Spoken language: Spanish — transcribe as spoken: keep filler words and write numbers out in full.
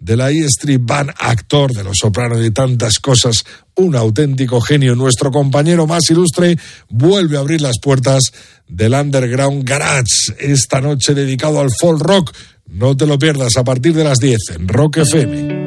de la E Street Band, actor de Los Soprano y de tantas cosas, un auténtico genio. Nuestro compañero más ilustre vuelve a abrir las puertas del Underground Garage, esta noche dedicado al folk rock. No te lo pierdas a partir de las diez en Rock F M.